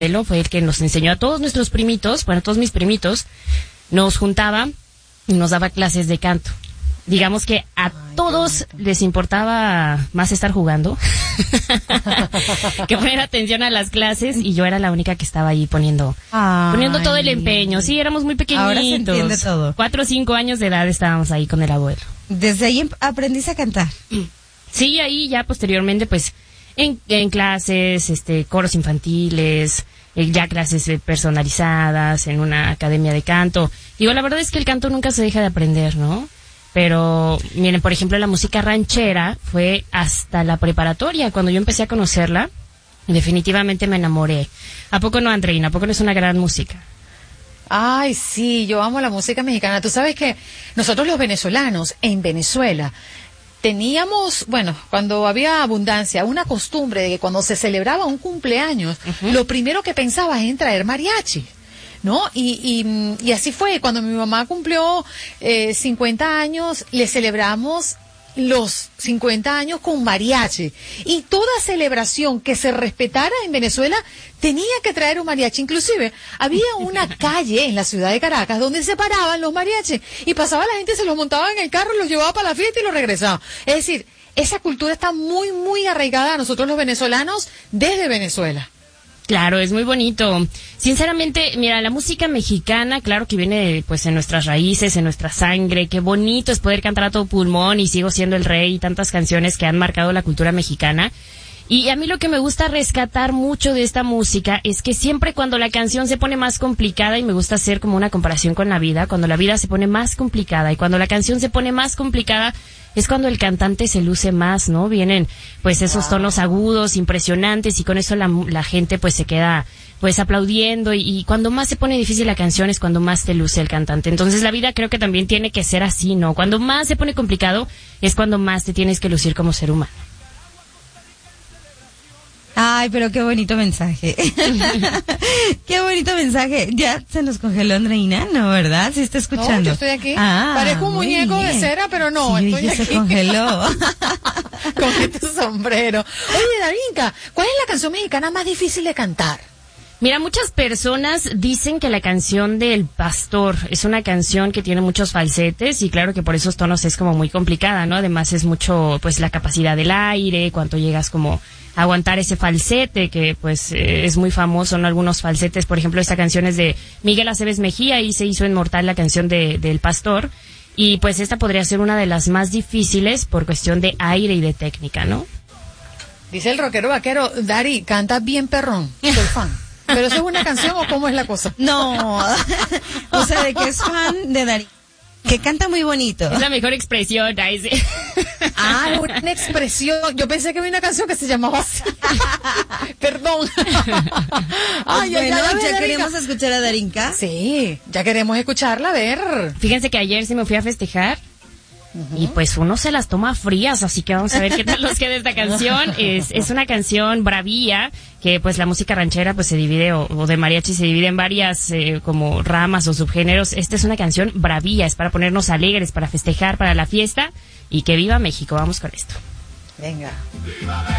fue el que nos enseñó a todos nuestros primitos, bueno, todos mis primitos, nos juntaba y nos daba clases de canto. Digamos que a todos les importaba más estar jugando que poner atención a las clases, y yo era la única que estaba ahí poniendo todo el empeño. Sí, éramos muy pequeñitos. Ahora se entiende todo. 4 o 5 años de edad estábamos ahí con el abuelo. ¿Desde ahí aprendiste a cantar? Sí, ahí ya posteriormente pues en clases, coros infantiles, ya clases personalizadas, en una academia de canto. Digo, la verdad es que el canto nunca se deja de aprender, ¿no? Pero, miren, por ejemplo, la música ranchera fue hasta la preparatoria. Cuando yo empecé a conocerla, definitivamente me enamoré. ¿A poco no, Andreina? ¿A poco no es una gran música? Ay, sí, yo amo la música mexicana. Tú sabes que nosotros los venezolanos, en Venezuela, teníamos, bueno, cuando había abundancia, una costumbre de que cuando se celebraba un cumpleaños, lo primero que pensabas es en traer mariachi, ¿no? Y así fue. Cuando mi mamá cumplió 50 años, le celebramos los 50 años con mariachi. Y toda celebración que se respetara en Venezuela tenía que traer un mariachi. Inclusive, había una calle en la ciudad de Caracas donde se paraban los mariachis y pasaba la gente, se los montaba en el carro, los llevaba para la fiesta y los regresaba. Es decir, esa cultura está muy, muy arraigada a nosotros los venezolanos desde Venezuela. Claro, es muy bonito. Sinceramente, mira, la música mexicana, claro que viene pues en nuestras raíces, en nuestra sangre. Qué bonito es poder cantar a todo pulmón y Sigo siendo el rey, y tantas canciones que han marcado la cultura mexicana. Y a mí lo que me gusta rescatar mucho de esta música es que siempre cuando la canción se pone más complicada, y me gusta hacer como una comparación con la vida, cuando la vida se pone más complicada y cuando la canción se pone más complicada, es cuando el cantante se luce más, ¿no? Vienen pues esos tonos agudos, impresionantes, y con eso la gente pues se queda pues aplaudiendo, y cuando más se pone difícil la canción es cuando más te luce el cantante. Entonces la vida creo que también tiene que ser así, ¿no? Cuando más se pone complicado es cuando más te tienes que lucir como ser humano. Ay, pero qué bonito mensaje. Qué bonito mensaje. Ya se nos congeló Andreina, ¿no, verdad? Sí está escuchando. No, yo estoy aquí. Parezco un muñeco de cera, pero no, sí, estoy aquí. Se congeló. Con este sombrero. Oye, Darinka, ¿cuál es la canción mexicana más difícil de cantar? Mira, muchas personas dicen que la canción del Pastor es una canción que tiene muchos falsetes, y claro que por esos tonos es como muy complicada, ¿no? Además es mucho, pues, la capacidad del aire, cuánto llegas como a aguantar ese falsete, que pues es muy famoso, ¿no? Algunos falsetes, por ejemplo, esta canción es de Miguel Aceves Mejía y se hizo inmortal la canción del Pastor, y pues esta podría ser una de las más difíciles por cuestión de aire y de técnica, ¿no? Dice el rockero vaquero, Dari, canta bien perrón, soy fan. ¿Pero eso es una canción o cómo es la cosa? No, o sea, de que es fan de Dari, que canta muy bonito. Es la mejor expresión, ahí sí. Ah, una expresión. Yo pensé que había una canción que se llamaba así. Perdón. Ay, bueno, ya queremos escuchar a Darinka. Sí, ya queremos escucharla, a ver. Fíjense que ayer sí me fui a festejar. Y pues uno se las toma frías, así que vamos a ver qué tal nos queda esta canción. Es una canción bravía, que pues la música ranchera pues se divide, o de mariachi se divide en varias como ramas o subgéneros. Esta es una canción bravía, es para ponernos alegres, para festejar, para la fiesta, y que viva México. Vamos con esto. Venga. ¡Viva México!